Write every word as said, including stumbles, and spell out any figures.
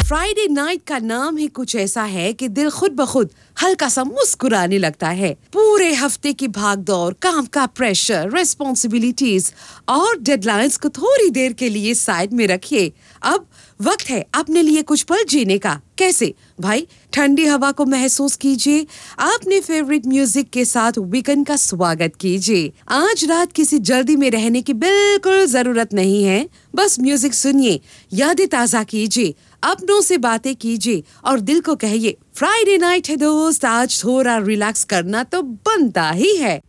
Friday night का नाम ही कुछ ऐसा है कि दिल खुद ब खुद हल्का सा मुस्कुराने लगता है। पूरे हफ्ते की भागदौड़, काम का प्रेशर, रिस्पॉन्सिबिलिटीज और डेडलाइंस को थोड़ी देर के लिए साइड में रखिए। अब वक्त है अपने लिए कुछ पल जीने का। कैसे भाई? ठंडी हवा को महसूस कीजिए, अपने फेवरेट म्यूजिक के साथ वीकेंड का स्वागत कीजिए। आज रात किसी जल्दी में रहने की बिल्कुल जरूरत नहीं है। बस म्यूजिक सुनिए, यादें ताजा कीजिए, अपनों से बातें कीजिए और दिल को कहिए फ्राइडे नाइट है दोस्त, आज थोड़ा रिलैक्स करना तो बनता ही है।